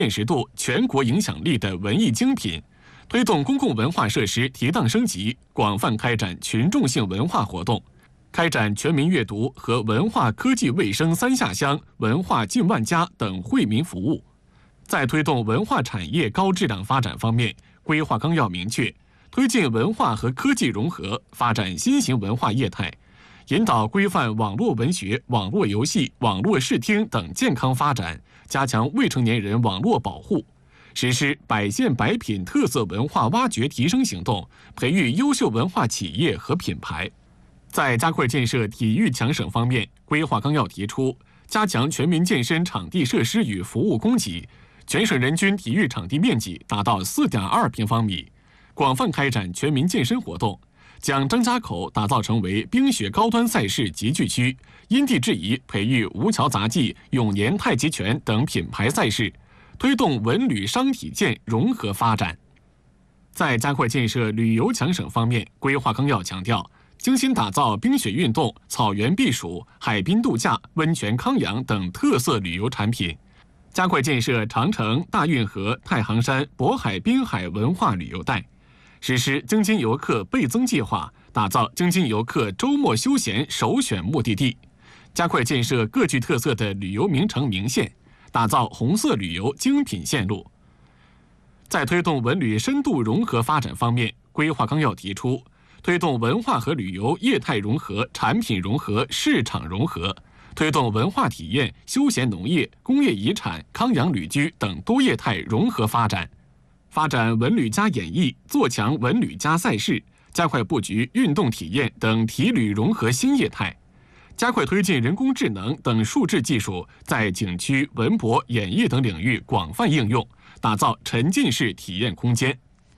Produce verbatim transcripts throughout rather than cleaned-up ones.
现实度、全国影响力的文艺精品，推动公共文化设施提档升级，广泛开展群众性文化活动，开展全民阅读和文化科技卫生三下乡、文化近万家等惠民服务。在推动文化产业高质量发展方面，规划纲要明确，推进文化和科技融合，发展新型文化业态，引导规范网络文学、网络游戏、网络视听等健康发展，加强未成年人网络保护，实施百县百品特色文化挖掘提升行动，培育优秀文化企业和品牌。在加快建设体育强省方面，规划纲要提出，加强全民健身场地设施与服务供给，全省人均体育场地面积达到 四点二平方米，广泛开展全民健身活动，将张家口打造成为冰雪高端赛事集聚区，因地制宜培育吴桥杂技、永年太极拳等品牌赛事，推动文旅商体健融合发展。在加快建设旅游强省方面，规划纲要强调，精心打造冰雪运动、草原避暑、海滨度假、温泉康养等特色旅游产品，加快建设长城、大运河、太行山、渤海滨海文化旅游带，实施京津游客倍增计划，打造京津游客周末休闲首选目的地，加快建设各具特色的旅游名城名县，打造红色旅游精品线路。在推动文旅深度融合发展方面，规划纲要提出，推动文化和旅游业态融合、产品融合、市场融合，推动文化体验、休闲农业、工业遗产、康养旅居等多业态融合发展，发展文旅加演艺，做强文旅加赛事，加快布局运动体验等体旅融合新业态，加快推进人工智能等数字技术在景区、文博、演艺等领域广泛应用，打造沉浸式体验空间。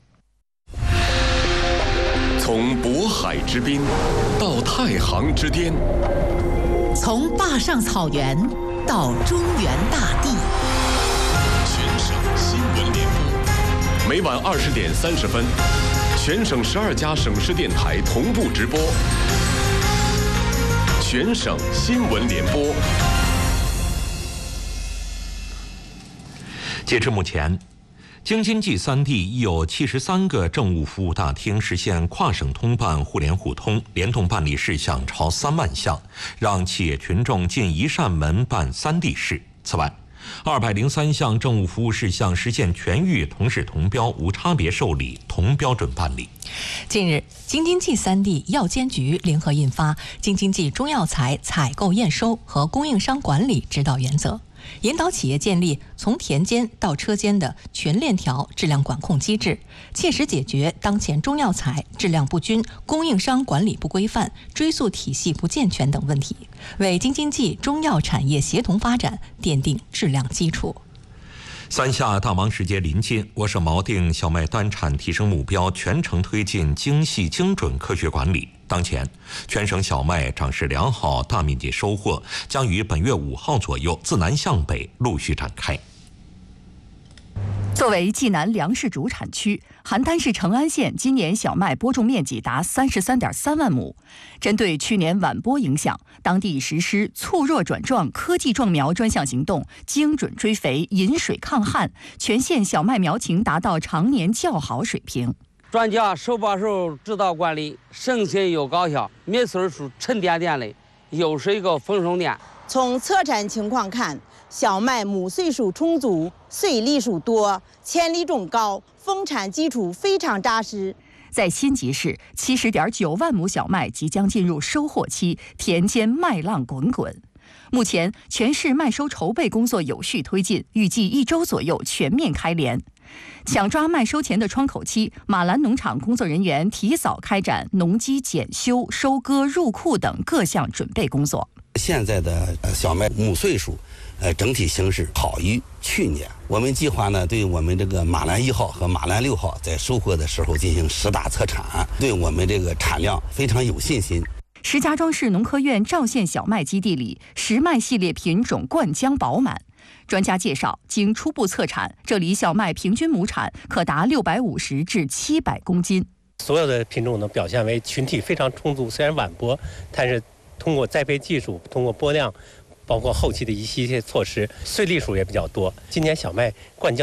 从渤海之滨到太行之巅， 从坝上草原到中原大地， 全省新闻联播，每晚二十点三十分，全省十二家省市电台同步直播。全省新闻联播。 截至目前，京津冀三地已有七十三个政务服务大厅实现跨省通办互联互通，联动办理事项超三万项，让企业群众进一扇门办三地事。此外，二百零三项政务服务事项实现全域同事同标、无差别受理、同标准办理。 近日，京津冀三地药监局联合印发《京津冀中药材采购验收和供应商管理指导原则》，引导企业建立从田间到车间的全链条质量管控机制，切实解决当前中药材质量不均、供应商管理不规范、追溯体系不健全等问题，为京津冀中药产业协同发展奠定质量基础。 三下大忙时节临近，我省锚定小麦单产提升目标，全程推进精细精准科学管理。当前，全省小麦长势良好，大面积收获将于本月五号左右自南向北陆续展开。 作为冀南粮食主产区，邯郸市成安县今年小麦播种面积达三十三点三万亩。针对去年晚播影响，当地实施促弱转壮科技壮苗专项行动，精准追肥、引水抗旱，全县小麦苗情达到常年较好水平。 专家手把手指导管理，省心又高效，每次是沉甸甸的，又是一个丰收年。 从测产情况看，小麦亩穗数充足，穗粒数多，潜力重高，丰产基础非常扎实。 在新集市，七十点九万亩小麦即将进入收获期，田间麦浪滚滚。目前，全市麦收筹备工作有序推进，预计一周左右全面开镰。抢抓麦收前的窗口期，马兰农场工作人员提早开展农机检修、收割、入库等各项准备工作。 现在的小麦亩穗数，呃，整体形势好于去年。我们计划呢，对我们这个马兰一号和马兰六号在收获的时候进行实打测产，对我们这个产量非常有信心。 石家庄市农科院赵县小麦基地里，石麦系列品种灌浆饱满。专家介绍，经初步测产，这里小麦平均亩产可达六百五十至七百公斤。 所有的品种呢，表现为群体非常充足，虽然晚播，但是通过栽培技术，通过播量， 包括后期的一系列措施，穗粒数也比较多。今年小麦灌浆